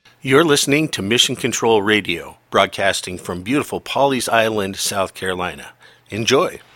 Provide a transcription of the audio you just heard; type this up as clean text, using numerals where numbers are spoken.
You're listening to Mission Control Radio, broadcasting from beautiful Pawleys Island, South Carolina. Enjoy.